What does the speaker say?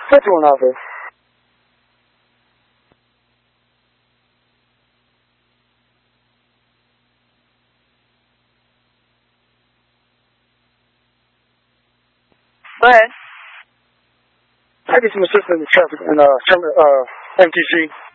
Federal office. Go ahead. I get some assistance in traffic and MTC.